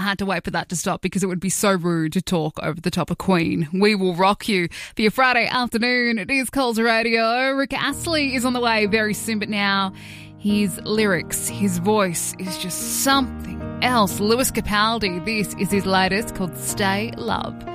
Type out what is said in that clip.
I had to wait for that to stop because it would be so rude to talk over the top of Queen. We will rock you for your Friday afternoon. It is Coles Radio. Rick Astley is on the way very soon, but now his lyrics, his voice is just something else. Lewis Capaldi, this is his latest called Stay Love.